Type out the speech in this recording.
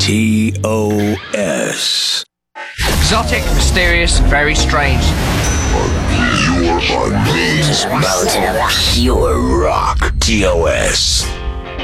TOS. Exotic, mysterious, very strange. You're on Mountain of Pure Rock. TOS.